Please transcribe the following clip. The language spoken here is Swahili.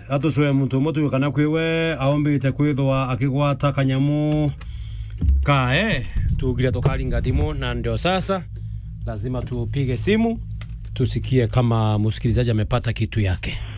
atuswe muntu mutu kana kwiwe aombite kwithwa akigwata kanyamu kae tugire tokalinga thimo na ndio sasa lazima tupige simu tusikie kama msikilizaji amepata kitu yake.